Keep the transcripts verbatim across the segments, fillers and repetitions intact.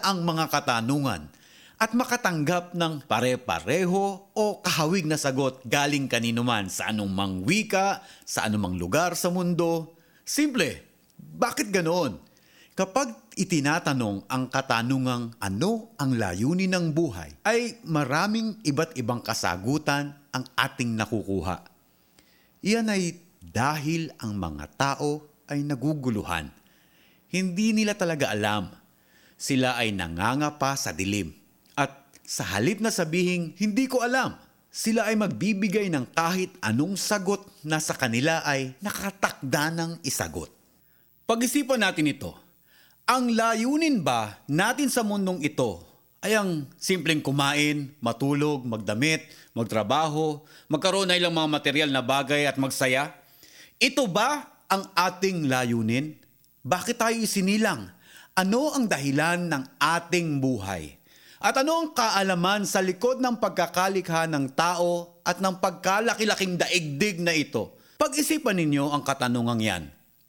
ang mga katanungan at makatanggap ng pare-pareho o kahawig na sagot galing kanino man sa anumang wika, sa anumang lugar sa mundo. Simple, bakit ganoon? Kapag itinatanong ang katanungang ano ang layunin ng buhay, ay maraming iba't ibang kasagutan ang ating nakukuha. Iyan ay dahil ang mga tao ay naguguluhan. Hindi nila talaga alam. Sila ay nangangapa sa dilim. At sa halip na sabihing, hindi ko alam, sila ay magbibigay ng kahit anong sagot na sa kanila ay nakatakda ng isagot. Pag-isipan natin ito. Ang layunin ba natin sa mundong ito ay ang simpleng kumain, matulog, magdamit, magtrabaho, magkaroon na ilang mga material na bagay at magsaya? Ito ba ang ating layunin? Bakit tayo isinilang? Ano ang dahilan ng ating buhay? At ano ang kaalaman sa likod ng pagkakalikha ng tao at ng pagkalaki-laking daigdig na ito? Pag-isipan ninyo ang katanungang yan.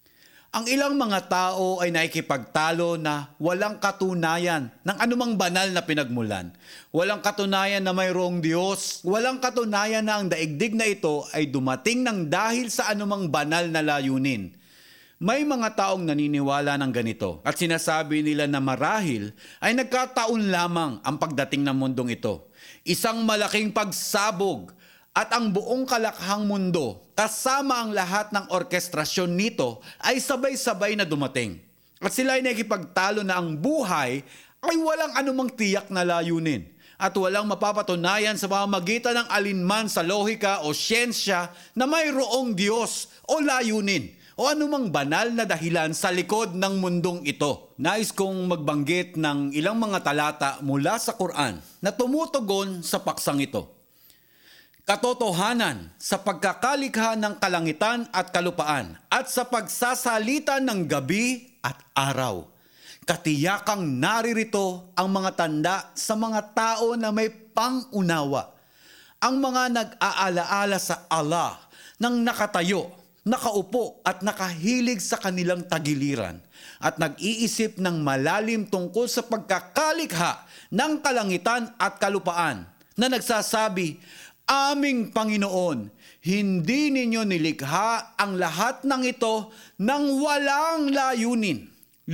Ang ilang mga tao ay nakikipagtalo na walang katunayan ng anumang banal na pinagmulan. Walang katunayan na mayroong Diyos. Walang katunayan na ang daigdig na ito ay dumating ng dahil sa anumang banal na layunin. May mga taong naniniwala ng ganito at sinasabi nila na marahil ay nagkataon lamang ang pagdating ng mundong ito. Isang malaking pagsabog at ang buong kalakhang mundo kasama ang lahat ng orkestrasyon nito ay sabay-sabay na dumating. At sila ay nakikipagtalo na ang buhay ay walang anumang tiyak na layunin at walang mapapatunayan sa pamamagitan ng alinman sa lohika o siyensya na mayroong Diyos o layunin o anumang banal na dahilan sa likod ng mundong ito. Nais kong magbanggit ng ilang mga talata mula sa Quran na tumutugon sa paksang ito. Katotohanan sa pagkakalikha ng kalangitan at kalupaan at sa pagsasalita ng gabi at araw. Katiyakang naririto ang mga tanda sa mga tao na may pangunawa. Ang mga nag-aalaala sa Allah ng nakatayo, nakaupo at nakahilig sa kanilang tagiliran at nag-iisip ng malalim tungkol sa pagkakalikha ng kalangitan at kalupaan na nagsasabi, Aming Panginoon, hindi ninyo nilikha ang lahat ng ito nang walang layunin.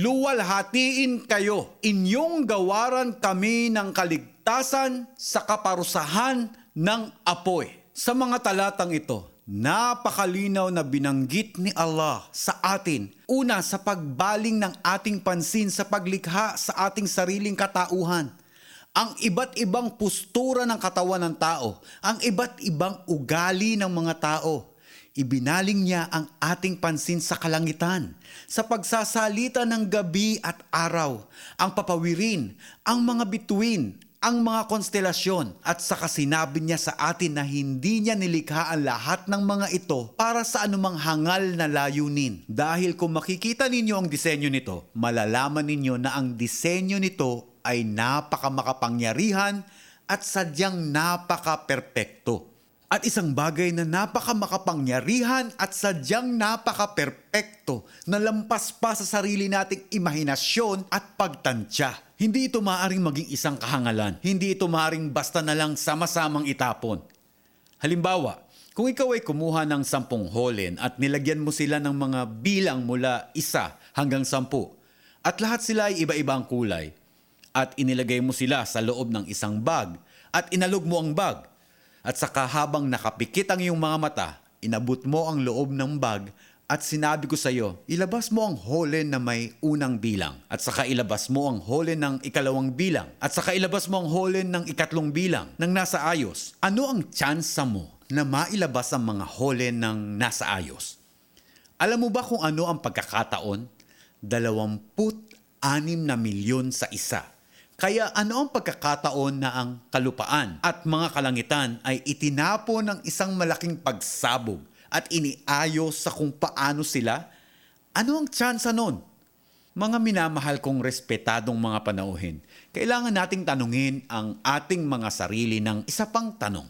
Luwalhatiin kayo, inyong gawaran kami ng kaligtasan sa kaparusahan ng apoy. Sa mga talatang ito, napakalinaw na binanggit ni Allah sa atin. Una, sa pagbaling ng ating pansin sa paglikha sa ating sariling katauhan. Ang iba't ibang postura ng katawan ng tao, ang iba't ibang ugali ng mga tao. Ibinaling niya ang ating pansin sa kalangitan, sa pagsasalita ng gabi at araw, ang papawirin, ang mga bituin, ang mga konstelasyon, at saka sinabi niya sa atin na hindi niya nilikha ang lahat ng mga ito para sa anumang hangal na layunin. Dahil kung makikita ninyo ang disenyo nito, malalaman ninyo na ang disenyo nito ay napakamakapangyarihan at sadyang napaka-perpekto. At isang bagay na napakamakapangyarihan at sadyang napaka-perpekto na lampas pa sa sarili nating imahinasyon at pagtansya. Hindi ito maaaring maging isang kahangalan. Hindi ito maaaring basta na lang sama-samang itapon. Halimbawa, kung ikaw ay kumuha ng sampung holen at nilagyan mo sila ng mga bilang mula isa hanggang sampu at lahat sila ay iba-ibang kulay, at inilagay mo sila sa loob ng isang bag at inalog mo ang bag. At saka habang nakapikit ang iyong mga mata, inabot mo ang loob ng bag at sinabi ko sa iyo, ilabas mo ang holen na may unang bilang. At saka ilabas mo ang holen ng ikalawang bilang. At saka ilabas mo ang holen ng ikatlong bilang ng nasa ayos. Ano ang tsansa mo na mailabas ang mga holen ng nasa ayos? Alam mo ba kung ano ang pagkakataon? Dalawamput anim na milyon sa isa. Kaya ano ang pagkakataon na ang kalupaan at mga kalangitan ay itinapon ng isang malaking pagsabog at iniayos sa kung paano sila? Ano ang tsansa nun? Mga minamahal kong respetadong mga panauhin, kailangan nating tanungin ang ating mga sarili ng isa pang tanong.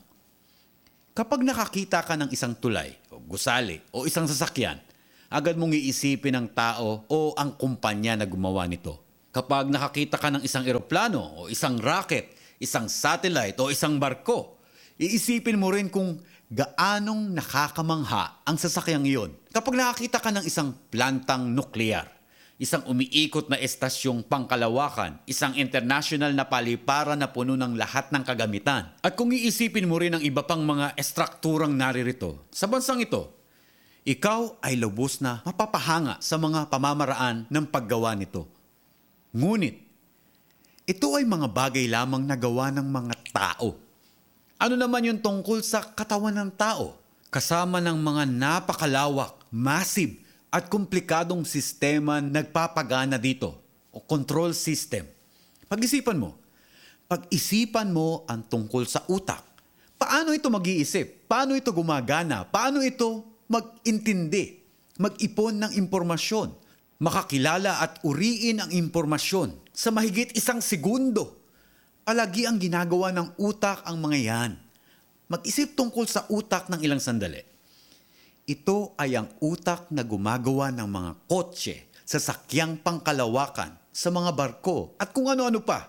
Kapag nakakita ka ng isang tulay, o gusali, o isang sasakyan, agad mong iisipin ang tao o ang kumpanya na gumawa nito. Kapag nakakita ka ng isang eroplano o isang rocket, isang satellite o isang barko, iisipin mo rin kung gaanong nakakamangha ang sasakyang iyon. Kapag nakakita ka ng isang plantang nuklear, isang umiikot na estasyong pangkalawakan, isang international na paliparan na puno ng lahat ng kagamitan. At kung iisipin mo rin ang iba pang mga estrukturang naririto sa bansang ito, ikaw ay lubos na mapapahanga sa mga pamamaraan ng paggawa nito. Ngunit, ito ay mga bagay lamang na gawa ng mga tao. Ano naman yung tungkol sa katawan ng tao? Kasama ng mga napakalawak, massive, at komplikadong sistema nagpapagana dito o control system. Pag-isipan mo, pag-isipan mo ang tungkol sa utak. Paano ito mag-iisip? Paano ito gumagana? Paano ito mag-intindi? Mag-ipon ng impormasyon? Makakilala at uriin ang impormasyon sa mahigit isang segundo. Palagi ang ginagawa ng utak ang mga yan. Mag-isip tungkol sa utak ng ilang sandali. Ito ay ang utak na gumagawa ng mga kotse, sasakyang pangkalawakan, sa mga barko at kung ano-ano pa.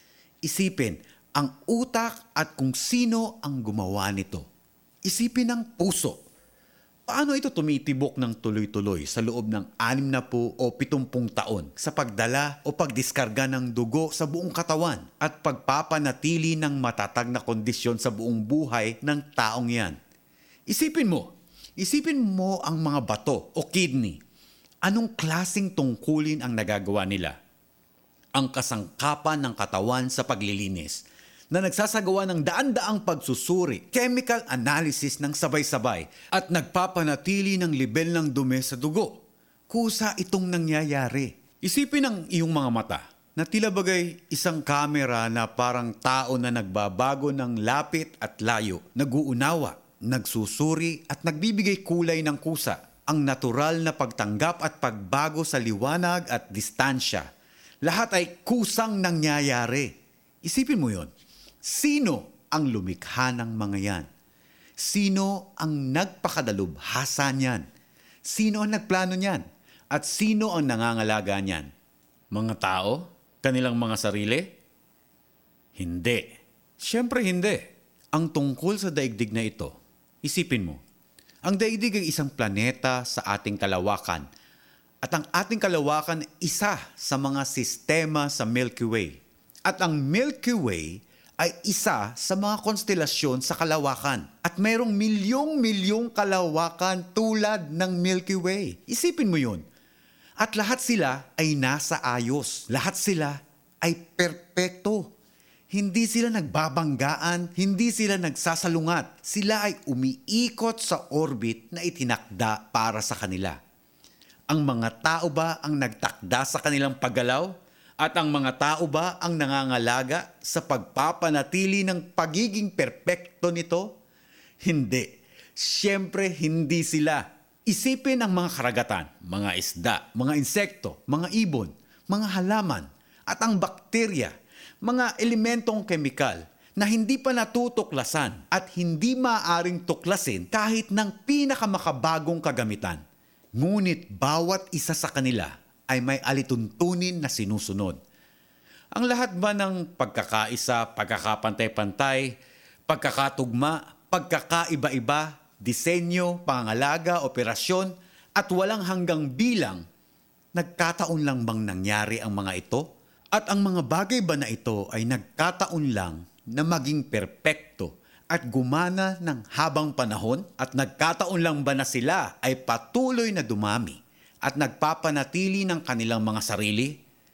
Isipin ang utak at kung sino ang gumawa nito. Isipin ang puso. Paano ito tumitibok ng tuloy-tuloy sa loob ng anim na pu o pitumpung taon sa pagdala o pagdiskarga ng dugo sa buong katawan at pagpapanatili ng matatag na kondisyon sa buong buhay ng taong yan? Isipin mo, isipin mo ang mga bato o kidney. Anong klaseng tungkulin ang nagagawa nila? Ang kasangkapan ng katawan sa paglilinis na nagsasagawa ng daan-daang pagsusuri, chemical analysis ng sabay-sabay at nagpapanatili ng level ng dumi sa dugo. Kusa itong nangyayari. Isipin ang iyong mga mata na tila bagay isang kamera na parang tao na nagbabago ng lapit at layo, nag-uunawa, nagsusuri at nagbibigay kulay ng kusa. Ang natural na pagtanggap at pagbago sa liwanag at distansya. Lahat ay kusang nangyayari. Isipin mo yon. Sino ang lumikha ng mga yan? Sino ang nagpakadalubhasa niyan? Sino ang nagplano niyan? At sino ang nangangalaga niyan? Mga tao? Kanilang mga sarili? Hindi. Siyempre hindi. Ang tungkol sa daigdig na ito, isipin mo, ang daigdig ay isang planeta sa ating kalawakan. At ang ating kalawakan isa sa mga sistema sa Milky Way. At ang Milky Way ay isa sa mga konstelasyon sa kalawakan. At mayroong milyong-milyong kalawakan tulad ng Milky Way. Isipin mo yun. At lahat sila ay nasa ayos. Lahat sila ay perpekto. Hindi sila nagbabanggaan, hindi sila nagsasalungat. Sila ay umiikot sa orbit na itinakda para sa kanila. Ang mga tao ba ang nagtakda sa kanilang paggalaw? At ang mga tao ba ang nangangalaga sa pagpapanatili ng pagiging perpekto nito? Hindi. Siyempre, hindi sila. Isipin ang mga karagatan, mga isda, mga insekto, mga ibon, mga halaman, at ang bakterya, mga elementong kemikal na hindi pa natutuklasan at hindi maaaring tuklasin kahit ng pinakamakabagong kagamitan. Ngunit bawat isa sa kanila ay may alituntunin na sinusunod. Ang lahat ba ng pagkakaisa, pagkakapantay-pantay, pagkakatugma, pagkakaiba-iba, disenyo, pangangalaga, operasyon, at walang hanggang bilang, nagkataon lang bang nangyari ang mga ito? At ang mga bagay ba na ito ay nagkataon lang na maging perpekto at gumana ng habang panahon? At nagkataon lang ba na sila ay patuloy na dumami at nagpapanatili ng kanilang mga sarili?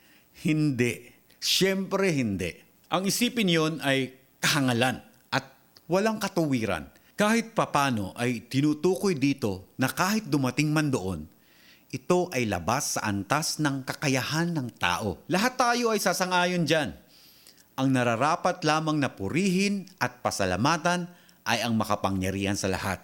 Hindi. Siyempre hindi. Ang isipin yon ay kahangalan at walang katuwiran. Kahit papano ay tinutukoy dito na kahit dumating man doon, ito ay labas sa antas ng kakayahan ng tao. Lahat tayo ay sasangayon dyan. Ang nararapat lamang na purihin at pasalamatan ay ang makapangyarihan sa lahat.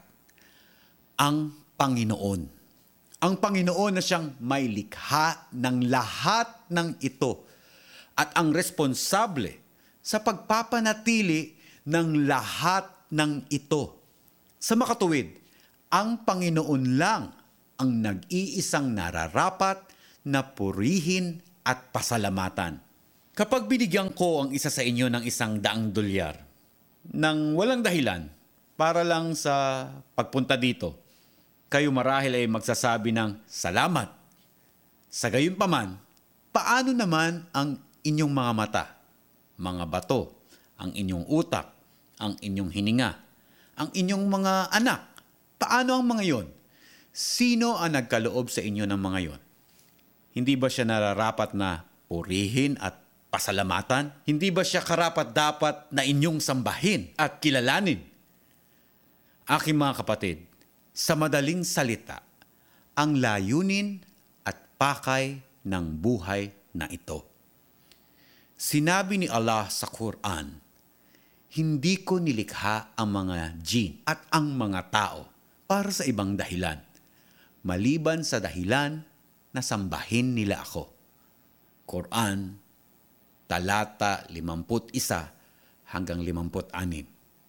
Ang Panginoon. Ang Panginoon na siyang may likha ng lahat ng ito at ang responsable sa pagpapanatili ng lahat ng ito. Sa makatuwid, ang Panginoon lang ang nag-iisang nararapat na purihin at pasalamatan. Kapag binigyan ko ang isa sa inyo ng isang daang dolyar, nang walang dahilan, para lang sa pagpunta dito, kayo marahil ay magsasabi ng salamat. Sa gayunpaman, paano naman ang inyong mga mata, mga bato, ang inyong utak, ang inyong hininga, ang inyong mga anak? Paano ang mga yon? Sino ang nagkaloob sa inyo ng mga yon? Hindi ba siya nararapat na purihin at pasalamatan? Hindi ba siya karapat-dapat na inyong sambahin at kilalanin? Aking mga kapatid, sa madaling salita, ang layunin at pakay ng buhay na ito. Sinabi ni Allah sa Quran, hindi ko nilikha ang mga jin at ang mga tao para sa ibang dahilan, maliban sa dahilan na sambahin nila ako. Quran, talata limampu't isa hanggang limampu't anim.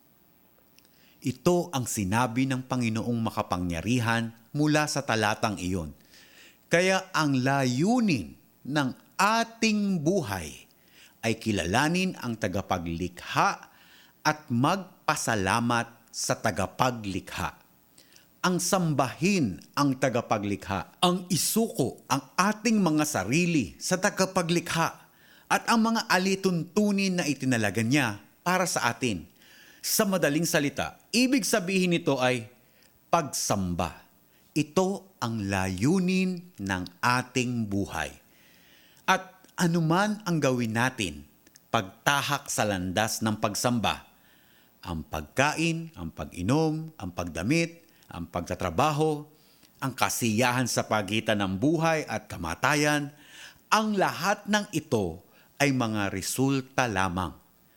Ito ang sinabi ng Panginoong makapangyarihan mula sa talatang iyon. Kaya ang layunin ng ating buhay ay kilalanin ang tagapaglikha at magpasalamat sa tagapaglikha. Ang sambahin ang tagapaglikha, ang isuko ang ating mga sarili sa tagapaglikha at ang mga alituntunin na itinalaga niya para sa atin. Sa madaling salita, ibig sabihin nito ay pagsamba. Ito ang layunin ng ating buhay. At anuman ang gawin natin, pagtahak sa landas ng pagsamba, ang pagkain, ang pag-inom, ang pagdamit, ang pagtatrabaho, ang kasiyahan sa pagitan ng buhay at kamatayan, ang lahat ng ito ay mga resulta lamang.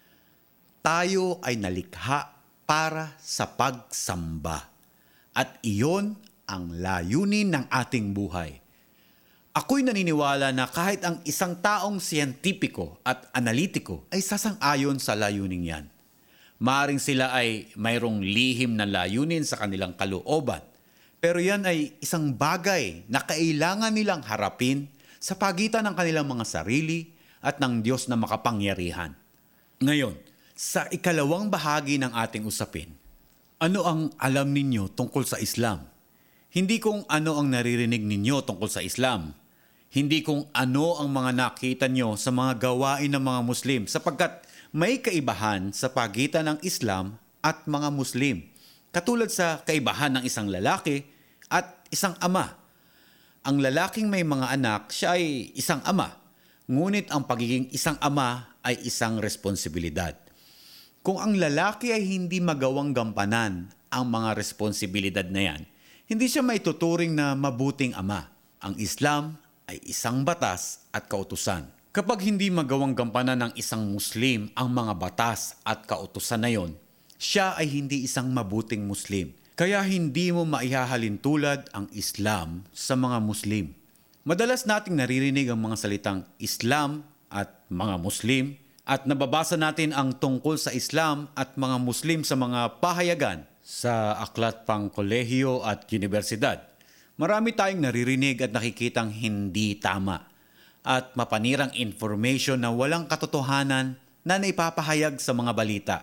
Tayo ay nalikha para sa pagsamba. At iyon ang layunin ng ating buhay. Ako'y naniniwala na kahit ang isang taong siyentipiko at analitiko ay sasang-ayon sa layuning yan. Maaring sila ay mayroong lihim na layunin sa kanilang kalooban. Pero yan ay isang bagay na kailangan nilang harapin sa pagitan ng kanilang mga sarili at ng Diyos na makapangyarihan. Ngayon, sa ikalawang bahagi ng ating usapin, ano ang alam ninyo tungkol sa Islam? Hindi kung ano ang naririnig ninyo tungkol sa Islam. Hindi kung ano ang mga nakita nyo sa mga gawain ng mga Muslim, sapagkat may kaibahan sa pagitan ng Islam at mga Muslim. Katulad sa kaibahan ng isang lalaki at isang ama. Ang lalaking may mga anak, siya ay isang ama. Ngunit ang pagiging isang ama ay isang responsibilidad. Kung ang lalaki ay hindi magawang gampanan ang mga responsibilidad na yan, hindi siya may tuturing na mabuting ama. Ang Islam ay isang batas at kautusan. Kapag hindi magawang gampanan ng isang Muslim ang mga batas at kautusan na yon, siya ay hindi isang mabuting Muslim. Kaya hindi mo maihahalin tulad ang Islam sa mga Muslim. Madalas nating naririnig ang mga salitang Islam at mga Muslim at nababasa natin ang tungkol sa Islam at mga Muslim sa mga pahayagan sa aklat pang kolehiyo at universidad. Marami tayong naririnig at nakikitang hindi tama at mapanirang information na walang katotohanan na naipapahayag sa mga balita.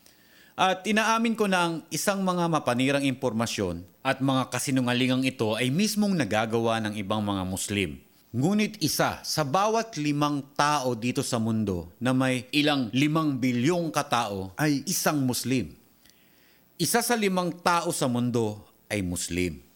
At inaamin ko na ang isang mga mapanirang impormasyon at mga kasinungalingang ito ay mismong nagagawa ng ibang mga Muslim. Ngunit isa sa bawat limang tao dito sa mundo na may ilang limang bilyong katao ay isang Muslim. Isa sa limang tao sa mundo ay Muslim.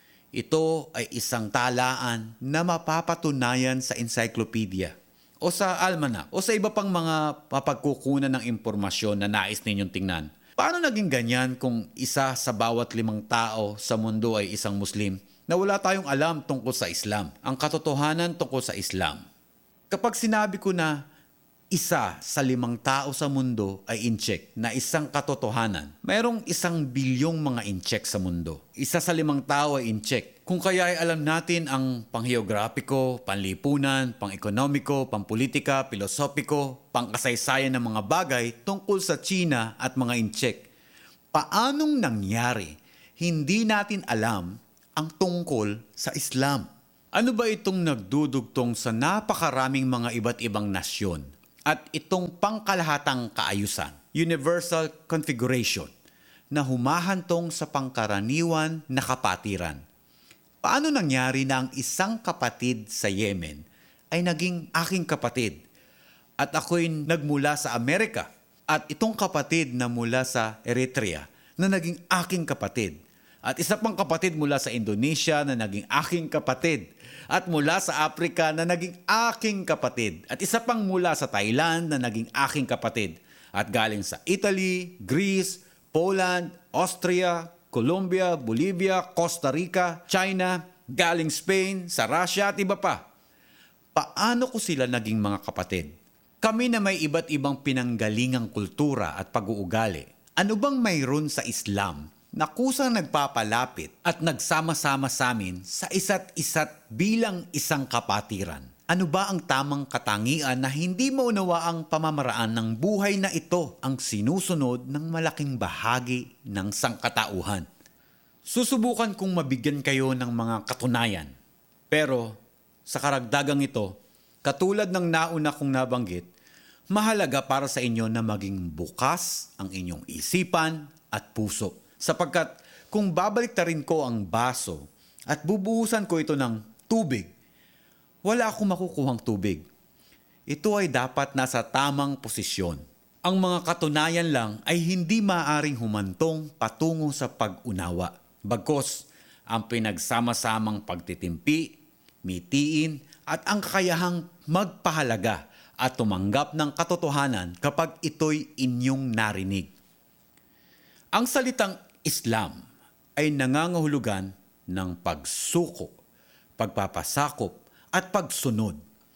Ito ay isang talaan na mapapatunayan sa encyclopedia o sa almanac o sa iba pang mga mapagkukunan ng impormasyon na nais ninyong tingnan. Paano naging ganyan kung isa sa bawat limang tao sa mundo ay isang Muslim na wala tayong alam tungkol sa Islam, ang katotohanan tungkol sa Islam? Kapag sinabi ko na isa sa limang tao sa mundo ay incheck na isang katotohanan, mayroong isang bilyong mga incheck sa mundo. Isa sa limang tao ay incheck. Kung kaya ay alam natin ang pangheograpiko, panlipunan, pang-ekonomiko, pampolitika, pilosopiko, pangkasaysayan ng mga bagay tungkol sa China at mga incheck. Paanong nangyari hindi natin alam ang tungkol sa Islam? Ano ba itong nagdudugtong sa napakaraming mga iba't ibang nasyon at itong pangkalahatang kaayusan, universal configuration, na humahantong sa pangkaraniwan na kapatiran? Paano nangyari na ang isang kapatid sa Yemen ay naging aking kapatid at ako'y nagmula sa Amerika at itong kapatid na mula sa Eritrea na naging aking kapatid at isa pang kapatid mula sa Indonesia na naging aking kapatid at mula sa Africa na naging aking kapatid at isa pang mula sa Thailand na naging aking kapatid at galing sa Italy, Greece, Poland, Austria, Colombia, Bolivia, Costa Rica, China, galing Spain, sa Russia at iba pa. Paano ko sila naging mga kapatid? Kami na may iba't ibang pinanggalingang kultura at pag-uugali. Ano bang mayroon sa Islam na kusang nagpapalapit at nagsama-sama sa amin sa isa't isa't bilang isang kapatiran? Ano ba ang tamang katangian na hindi maunawa ang pamamaraan ng buhay na ito ang sinusunod ng malaking bahagi ng sangkatauhan? Susubukan kong mabigyan kayo ng mga katunayan. Pero sa karagdagang ito, katulad ng nauna kong nabanggit, mahalaga para sa inyo na maging bukas ang inyong isipan at puso. Sapagkat kung babaliktarin ko ang baso at bubuhusan ko ito ng tubig, wala akong makukuhang tubig. Ito ay dapat nasa tamang posisyon. Ang mga katunayan lang ay hindi maaring humantong patungo sa pag-unawa. Bagkus, ang pinagsama-samang pagtitimpi, mitiin, at ang kakayahang magpahalaga at tumanggap ng katotohanan kapag ito'y inyong narinig. Ang salitang Islam ay nangangahulugan ng pagsuko, pagpapasakop at pagsunod.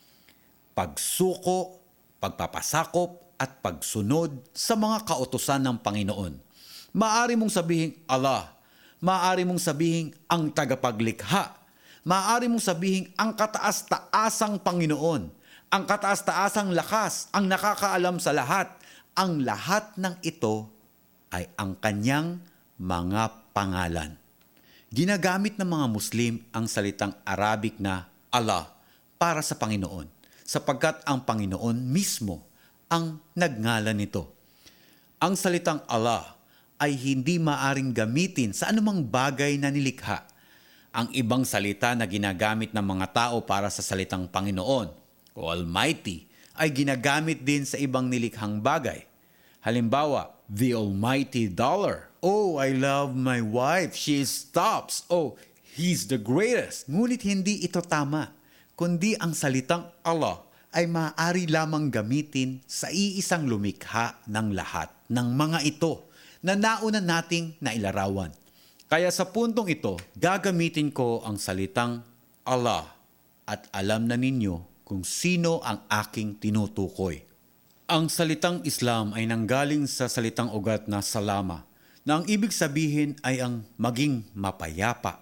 Pagsuko, pagpapasakop at pagsunod sa mga kautusan ng Panginoon. Maaari mong sabihin Allah, maaari mong sabihin ang tagapaglikha, maaari mong sabihin ang kataas-taasang Panginoon, ang kataas-taasang lakas, ang nakakaalam sa lahat. Ang lahat ng ito ay ang kanyang mga pangalan. Ginagamit ng mga Muslim ang salitang Arabic na Allah para sa Panginoon, sapagkat ang Panginoon mismo ang nagngalan nito. Ang salitang Allah ay hindi maaring gamitin sa anumang bagay na nilikha. Ang ibang salita na ginagamit ng mga tao para sa salitang Panginoon o Almighty ay ginagamit din sa ibang nilikhang bagay. Halimbawa, the almighty dollar. Oh, I love my wife. She is tops. Oh, he's the greatest. Ngunit hindi ito tama, kundi ang salitang Allah ay maaari lamang gamitin sa iisang lumikha ng lahat ng mga ito na nauna nating nailarawan. Kaya sa puntong ito, gagamitin ko ang salitang Allah at alam na ninyo kung sino ang aking tinutukoy. Ang salitang Islam ay nanggaling sa salitang ugat na salama, na ang ibig sabihin ay ang maging mapayapa.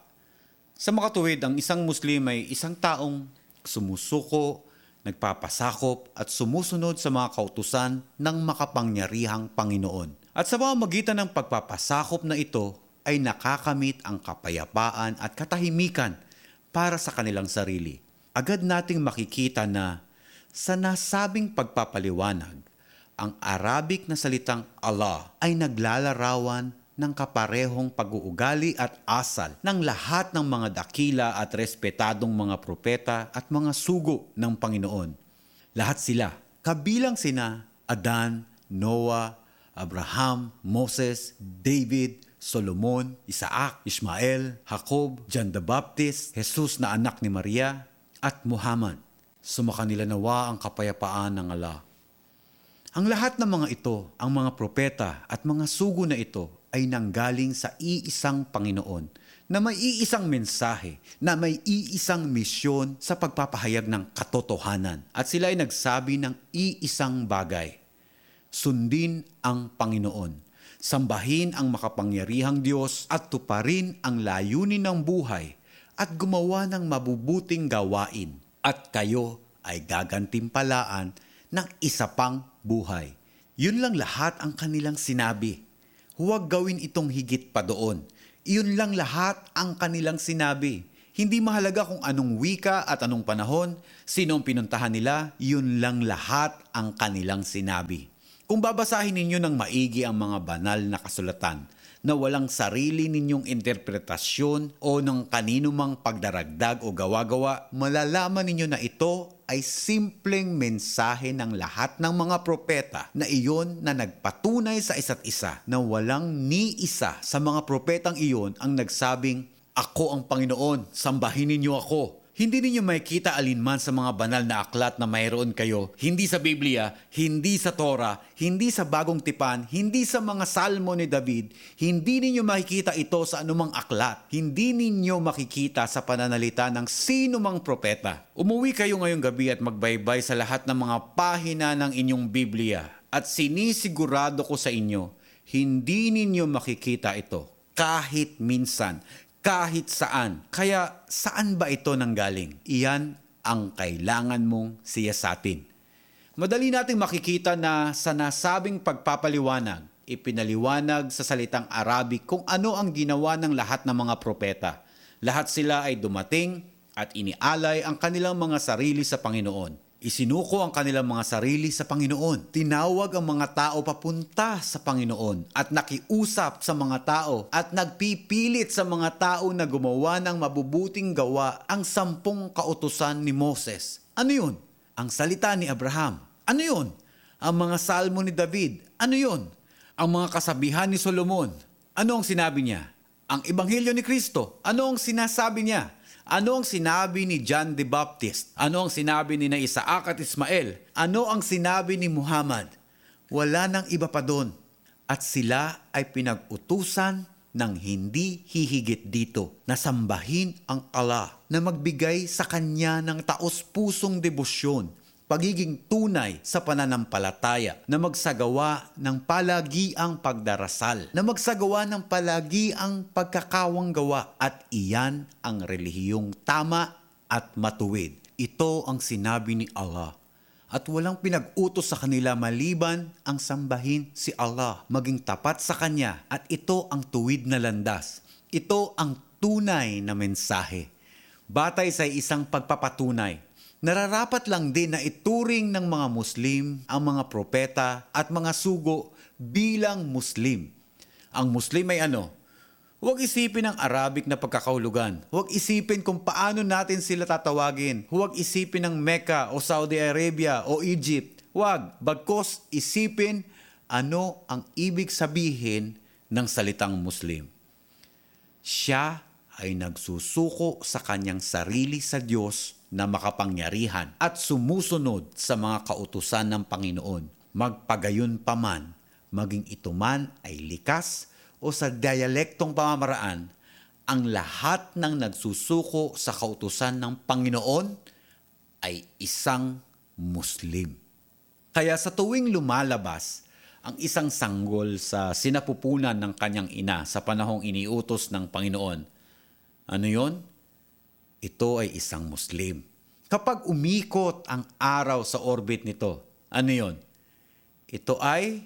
Sa makatuwid, ang isang Muslim ay isang taong sumusuko, nagpapasakop at sumusunod sa mga kautusan ng makapangyarihang Panginoon. At sa pamamagitan ng pagpapasakop na ito ay nakakamit ang kapayapaan at katahimikan para sa kanilang sarili. Agad nating makikita na sa nasabing pagpapaliwanag, ang Arabic na salitang Allah ay naglalarawan ng kaparehong pag-uugali at asal ng lahat ng mga dakila at respetadong mga propeta at mga sugo ng Panginoon. Lahat sila, kabilang sina Adan, Noah, Abraham, Moses, David, Solomon, Isaac, Ismael, Jacob, John the Baptist, Jesus na anak ni Maria, at Muhammad. Sumakanila nawa ang kapayapaan ng Allah. Ang lahat ng mga ito, ang mga propeta at mga sugo na ito ay nanggaling sa iisang Panginoon na may iisang mensahe, na may iisang misyon sa pagpapahayag ng katotohanan. At sila ay nagsabi ng iisang bagay. Sundin ang Panginoon, sambahin ang makapangyarihang Diyos at tuparin ang layunin ng buhay at gumawa ng mabubuting gawain. At kayo ay gagantimpalaan ng isa pang buhay. Yun lang lahat ang kanilang sinabi. Huwag gawin itong higit pa doon. Iyon lang lahat ang kanilang sinabi. Hindi mahalaga kung anong wika at anong panahon, sino ang pinuntahan nila, yun lang lahat ang kanilang sinabi. Kung babasahin ninyo ng maigi ang mga banal na kasulatan na walang sarili ninyong interpretasyon o ng kanino mang pagdaragdag o gawa-gawa, malalaman ninyo na ito ay simpleng mensahe ng lahat ng mga propeta na iyon na nagpatunay sa isa't isa na walang ni isa sa mga propetang iyon ang nagsabing, "Ako ang Panginoon, sambahin ninyo ako." Hindi ninyo makikita alinman sa mga banal na aklat na mayroon kayo, hindi sa Biblia, hindi sa Torah, hindi sa Bagong Tipan, hindi sa mga salmo ni David, hindi ninyo makikita ito sa anumang aklat, hindi ninyo makikita sa pananalita ng sino mang propeta. Umuwi kayo ngayong gabi at magbaybay sa lahat ng mga pahina ng inyong Biblia at sinisigurado ko sa inyo, hindi ninyo makikita ito kahit minsan. Kahit saan. Kaya saan ba ito nanggaling? Iyan ang kailangan mong siyasatin. Madali nating makikita na sa nasabing pagpapaliwanag, ipinaliwanag sa salitang Arabic kung ano ang ginawa ng lahat ng mga propeta. Lahat sila ay dumating at inialay ang kanilang mga sarili sa Panginoon. Isinuko ang kanilang mga sarili sa Panginoon. Tinawag ang mga tao papunta sa Panginoon at nakiusap sa mga tao at nagpipilit sa mga tao na gumawa ng mabubuting gawa ang sampung kautusan ni Moses. Ano yun? Ang salita ni Abraham. Ano yun? Ang mga salmo ni David. Ano yun? Ang mga kasabihan ni Solomon. Ano ang sinabi niya? Ang ebanghelyo ni Kristo. Ano ang sinasabi niya? Ano ang sinabi ni John the Baptist? Ano ang sinabi ni na Isaac at Ismael? Ano ang sinabi ni Muhammad? Wala nang iba pa doon. At sila ay pinag-utusan ng hindi hihigit dito na sambahin ang Allah na magbigay sa Kanya ng taos-pusong debosyon, pagiging tunay sa pananampalataya, na magsagawa ng palagiang pagdarasal, na magsagawa ng palagiang pagkakawanggawa, at iyan ang relihiyong tama at matuwid. Ito ang sinabi ni Allah. At walang pinag-utos sa kanila maliban ang sambahin si Allah, maging tapat sa Kanya, at ito ang tuwid na landas. Ito ang tunay na mensahe. Batay sa isang pagpapatunay, nararapat lang din na ituring ng mga Muslim ang mga propeta at mga sugo bilang Muslim. Ang Muslim ay ano? Huwag isipin ang Arabic na pagkakahulugan. Huwag isipin kung paano natin sila tatawagin. Huwag isipin ng Mecca o Saudi Arabia o Egypt. Huwag. Bagkus isipin ano ang ibig sabihin ng salitang Muslim. Siya ay nagsusuko sa kanyang sarili sa Diyos na makapangyarihan at sumusunod sa mga kautusan ng Panginoon. Magpagayon pa man, maging ito man ay likas o sa dialektong pamamaraan, ang lahat ng nagsusuko sa kautusan ng Panginoon ay isang Muslim. Kaya sa tuwing lumalabas ang isang sanggol sa sinapupunan ng kanyang ina sa panahong iniutos ng Panginoon, ano yon? Ito ay isang Muslim. Kapag umikot ang araw sa orbit nito, ano yon? Ito ay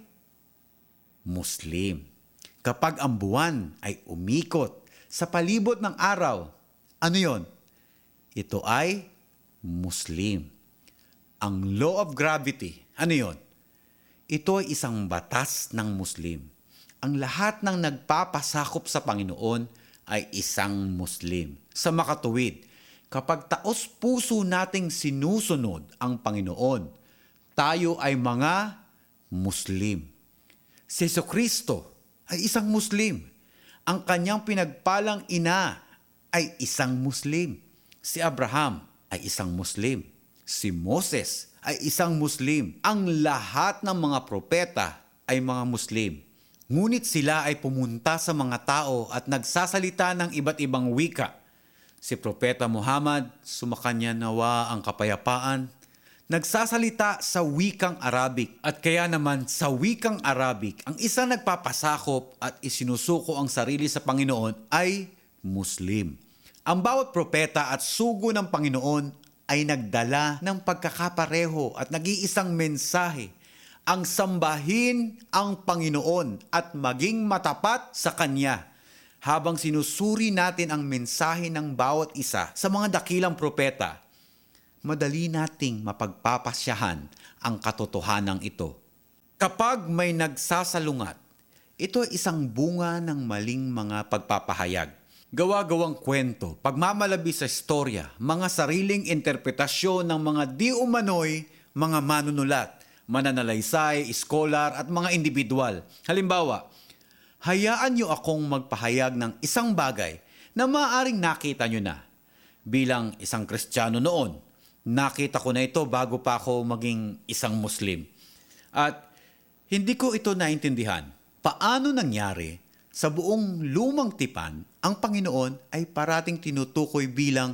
Muslim. Kapag ang buwan ay umikot sa palibot ng araw, ano yon? Ito ay Muslim. Ang law of gravity, ano yon? Ito ay isang batas ng Muslim. Ang lahat ng nagpapasakop sa Panginoon ay isang Muslim. Sa makatuwid, kapag taos puso nating sinusunod ang Panginoon, tayo ay mga Muslim. Si Jesucristo ay isang Muslim. Ang kanyang pinagpalang ina ay isang Muslim. Si Abraham ay isang Muslim. Si Moses ay isang Muslim. Ang lahat ng mga propeta ay mga Muslim. Ngunit sila ay pumunta sa mga tao at nagsasalita ng iba't ibang wika. Si Propeta Muhammad, sumakanya nawa ang kapayapaan, nagsasalita sa wikang Arabic. At kaya naman sa wikang Arabic, ang isa nagpapasakop at isinusuko ang sarili sa Panginoon ay Muslim. Ang bawat propeta at sugo ng Panginoon ay nagdala ng pagkakapareho at nag-iisang mensahe, ang sambahin ang Panginoon at maging matapat sa Kanya. habang sinusuri natin ang mensahe ng bawat isa sa mga dakilang propeta, madali nating mapagpapasyahan ang katotohanan ito. Kapag may nagsasalungat, ito ay isang bunga ng maling mga pagpapahayag. Gawa-gawang kwento, pagmamalabi sa istorya, mga sariling interpretasyon ng mga di umano'y mga manunulat, mananalaysay, iskolar at mga individual. Halimbawa, hayaan niyo akong magpahayag ng isang bagay na maaaring nakita niyo na. Bilang isang Kristiyano noon, nakita ko na ito bago pa ako maging isang Muslim. At hindi ko ito naintindihan. Paano nangyari sa buong lumang tipan, ang Panginoon ay parating tinutukoy bilang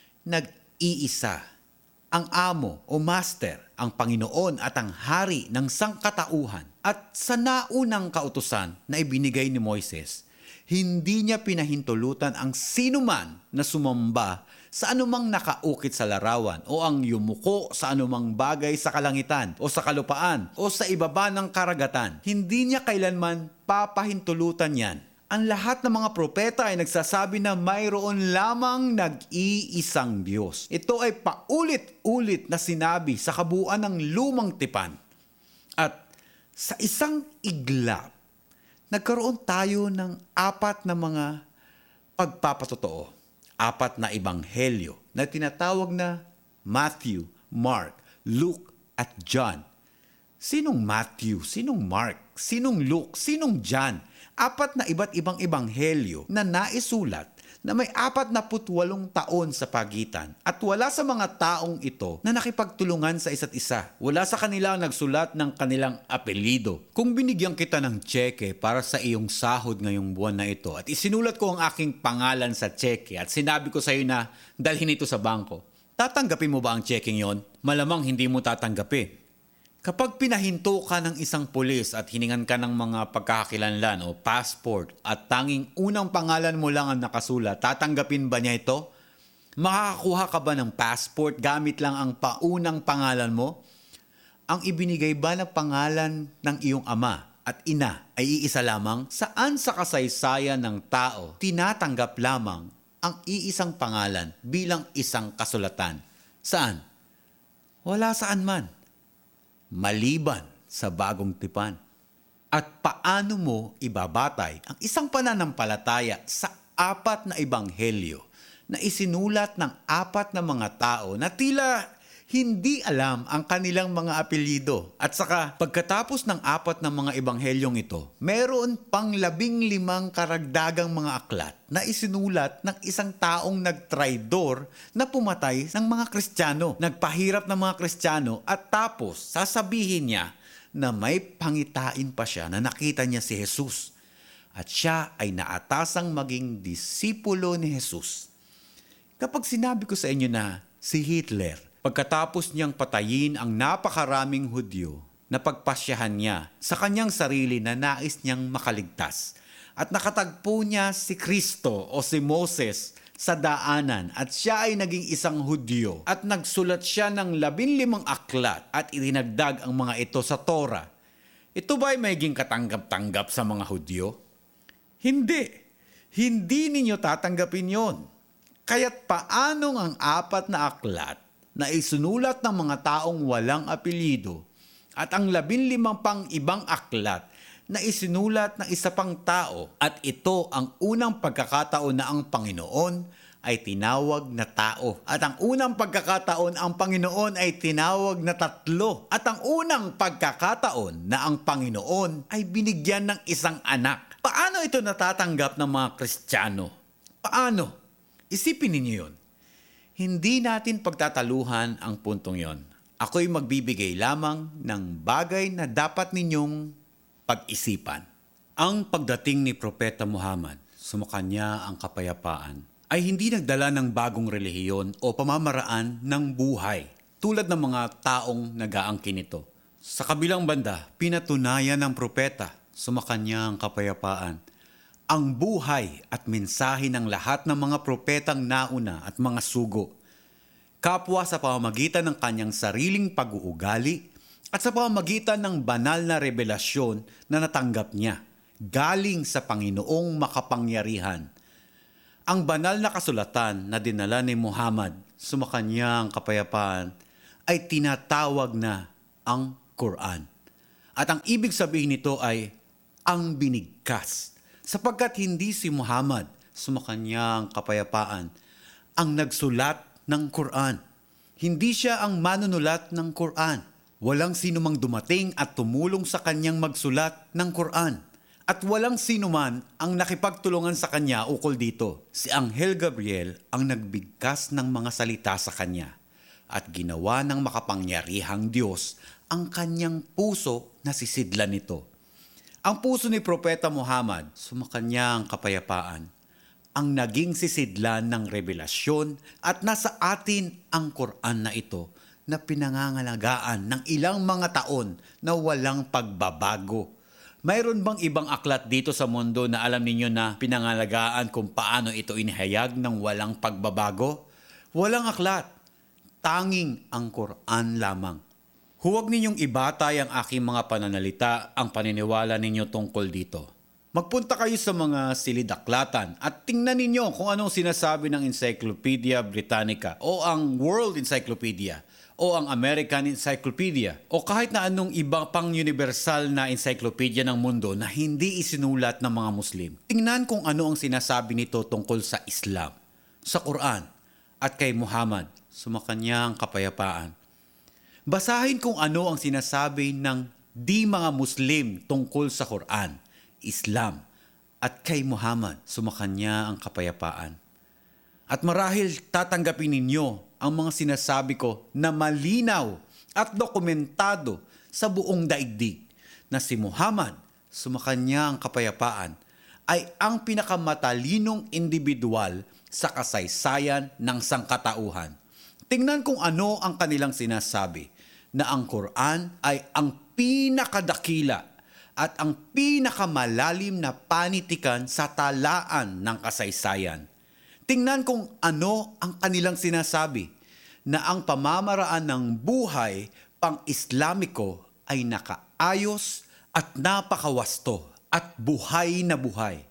nag-iisa. Ang amo o master, ang Panginoon at ang hari ng sangkatauhan. At sa naunang kautusan na ibinigay ni Moises, hindi niya pinahintulutan ang sinuman na sumamba sa anumang nakaukit sa larawan o ang yumuko sa anumang bagay sa kalangitan o sa kalupaan o sa ibaba ng karagatan. Hindi niya kailanman papahintulutan yan. Ang lahat ng mga propeta ay nagsasabi na mayroon lamang nag-iisang Diyos. Ito ay paulit-ulit na sinabi sa kabuuan ng lumang tipan. At sa isang iglap, nagkaroon tayo ng apat na mga pagpapatotoo. Apat na ebanghelyo na tinatawag na Matthew, Mark, Luke at John. Sinong Matthew? Sinong Mark? Sinong Luke? Sinong John? Apat na iba't ibang ebanghelyo na naisulat na may apat na putwalong taon sa pagitan at wala sa mga taong ito na nakipagtulungan sa isa't isa. Wala sa kanila ang nagsulat ng kanilang apelido. Kung binigyan kita ng tseke para sa iyong sahod ngayong buwan na ito at isinulat ko ang aking pangalan sa tseke at sinabi ko sa iyo na dalhin ito sa bangko, tatanggapin mo ba ang tsekeng yon? Malamang hindi mo tatanggapin. Kapag pinahinto ka ng isang pulis at hiningan ka ng mga pagkakakilanlan o passport at tanging unang pangalan mo lang ang nakasulat, tatanggapin ba niya ito? Makakakuha ka ba ng passport gamit lang ang paunang pangalan mo? Ang ibinigay ba na pangalan ng iyong ama at ina ay iisa lamang? Saan sa kasaysayan ng tao tinatanggap lamang ang iisang pangalan bilang isang kasulatan? Saan? Wala saan man. Maliban sa bagong tipan. At paano mo ibabatay ang isang pananampalataya sa apat na ebanghelyo na isinulat ng apat na mga tao na tila hindi alam ang kanilang mga apelyido? At saka pagkatapos ng apat na mga ebanghelyong ito, meron pang labing limang karagdagang mga aklat na isinulat ng isang taong nagtraidor na pumatay ng mga Kristiyano, nagpahirap ng mga Kristiyano at tapos sasabihin niya na may pangitain pa siya na nakita niya si Jesus at siya ay naatasang maging disipulo ni Jesus. Kapag sinabi ko sa inyo na si Hitler, pagkatapos niyang patayin ang napakaraming Hudyo, napagpasyahan niya sa kanyang sarili na nais niyang makaligtas at nakatagpo niya si Kristo o si Moses sa daanan at siya ay naging isang Hudyo at nagsulat siya ng labinlimang aklat at itinagdag ang mga ito sa Torah. Ito ba ay maging katanggap-tanggap sa mga Hudyo? Hindi. Hindi ninyo tatanggapin yon. Kaya't paanong ang apat na aklat na isunulat ng mga taong walang apelyido at ang labinlimang pang ibang aklat na isinulat ng isa pang tao at ito ang unang pagkakataon na ang Panginoon ay tinawag na tao at ang unang pagkakataon ang Panginoon ay tinawag na tatlo at ang unang pagkakataon na ang Panginoon ay binigyan ng isang anak. Paano ito natatanggap ng mga Kristiyano? Paano? Isipin ninyo yun. Hindi natin pagtataluhan ang puntong yon. Ako'y magbibigay lamang ng bagay na dapat ninyong pag-isipan. Ang pagdating ni Propeta Muhammad, sumakanya ang kapayapaan, ay hindi nagdala ng bagong relihiyon o pamamaraan ng buhay tulad ng mga taong nag-aangkin nito. Sa kabilang banda, pinatunayan ng propeta, sumakanya ang kapayapaan, ang buhay at mensahe ng lahat ng mga propetang nauna at mga sugo, kapwa sa pamamagitan ng kanyang sariling pag-uugali at sa pamamagitan ng banal na revelasyon na natanggap niya. galing sa Panginoong makapangyarihan. Ang banal na kasulatan na dinala ni Muhammad, sumakanyang kapayapaan, ay tinatawag na ang Quran. At ang ibig sabihin nito ay ang binigkas, sapagkat hindi si Muhammad, sumakanyang kapayapaan, ang nagsulat ng Quran. Hindi siya ang manunulat ng Quran. Walang sino mang dumating at tumulong sa kanyang magsulat ng Quran. At walang sino man ang nakipagtulungan sa kanya ukol dito. Si Anghel Gabriel ang nagbigkas ng mga salita sa kanya at ginawa ng makapangyarihang Diyos ang kanyang puso na sisidlan nito. Ang puso ni Propeta Muhammad, sumakanyang kapayapaan, ang naging sisidlan ng revelasyon at nasa atin ang Quran na ito na pinangangalagaan ng ilang mga taon na walang pagbabago. Mayroon bang ibang aklat dito sa mundo na alam ninyo na pinangalagaan kung paano ito inihayag ng walang pagbabago? Walang aklat. Tanging ang Quran lamang. Huwag ninyong ibatay ang aking mga pananalita ang paniniwala ninyo tungkol dito. Magpunta kayo sa mga silidaklatan at tingnan ninyo kung anong sinasabi ng Encyclopedia Britannica o ang World Encyclopedia o ang American Encyclopedia o kahit na anong ibang pang universal na encyclopedia ng mundo na hindi isinulat ng mga Muslim. Tingnan kung ano ang sinasabi nito tungkol sa Islam, sa Quran at kay Muhammad, sumakanyang kapayapaan. Basahin kung ano ang sinasabi ng di mga Muslim tungkol sa Quran, Islam, at kay Muhammad, sumakanya ang kapayapaan. At marahil tatanggapin ninyo ang mga sinasabi ko na malinaw at dokumentado sa buong daigdig na si Muhammad, sumakanya ang kapayapaan, ay ang pinakamatalinong individual sa kasaysayan ng sangkatauhan. Tingnan kung ano ang kanilang sinasabi, na ang Quran ay ang pinakadakila at ang pinakamalalim na panitikan sa talaan ng kasaysayan. Tingnan kung ano ang kanilang sinasabi, na ang pamamaraan ng buhay pang-Islamiko ay nakaayos at napakawasto at buhay na buhay.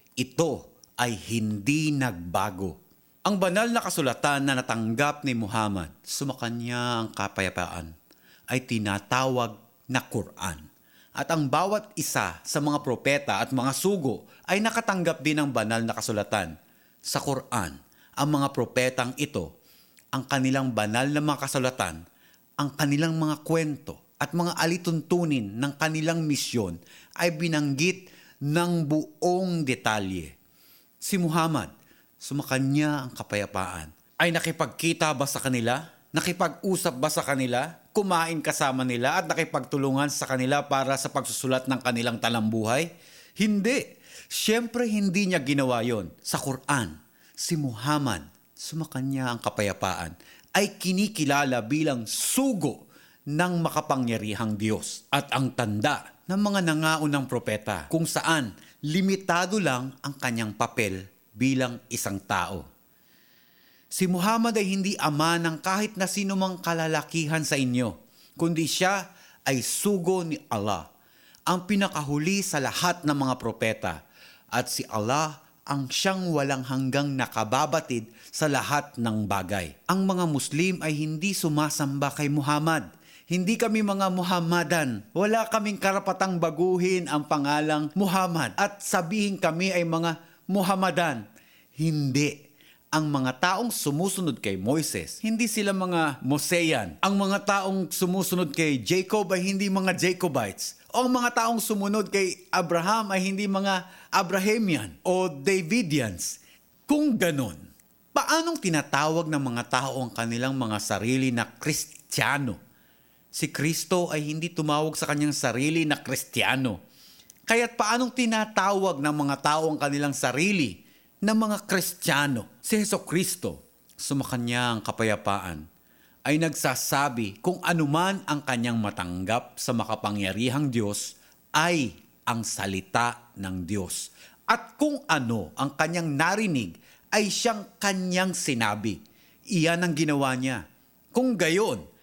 Ito ay hindi nagbago. Ang banal na kasulatan na natanggap ni Muhammad, sumakanya ang kapayapaan, ay tinatawag na Quran. At ang bawat isa sa mga propeta at mga sugo ay nakatanggap din ng banal na kasulatan. Sa Quran, ang mga propetang ito, ang kanilang banal na mga kasulatan, ang kanilang mga kwento at mga alituntunin ng kanilang misyon ay binanggit ng buong detalye. Si Muhammad, sumakanya ang kapayapaan, ay nakipagkita ba sa kanila? Nakipag-usap ba sa kanila? Kumain kasama nila at nakipagtulungan sa kanila para sa pagsusulat ng kanilang talambuhay? Hindi. Siyempre hindi niya ginawa yon. Sa Quran, si Muhammad, sumakanya ang kapayapaan, ay kinikilala bilang sugo ng makapangyarihang Diyos at ang tanda ng mga nangaunang propeta kung saan limitado lang ang kanyang papel bilang isang tao. Si Muhammad ay hindi ama ng kahit na sino mang kalalakihan sa inyo, kundi siya ay sugo ni Allah, ang pinakahuli sa lahat ng mga propeta, at si Allah ang siyang walang hanggang nakababatid sa lahat ng bagay. Ang mga Muslim ay hindi sumasamba kay Muhammad. Hindi kami mga Muhammadan. Wala kaming karapatang baguhin ang pangalang Muhammad at sabihin kami ay mga Muhammadan. Hindi. Ang mga taong sumusunod kay Moises, hindi sila mga Moseyan. Ang mga taong sumusunod kay Jacob ay hindi mga Jacobites. O ang mga taong sumunod kay Abraham ay hindi mga Abrahamian o Davidians. Kung ganon, paanong tinatawag ng mga tao ang kanilang mga sarili na Kristiyano? Si Kristo ay hindi tumawag sa kanyang sarili na Kristiyano. Kaya't paanong tinatawag ng mga tao ang kanilang sarili na mga Kristiyano? Si Hesukristo, sumakanya ang kapayapaan, ay nagsasabi kung anuman ang kanyang matanggap sa makapangyarihang Diyos ay ang salita ng Diyos. At kung ano ang kanyang narinig ay siyang kanyang sinabi. Iyan ang ginawa niya. Kung gayon,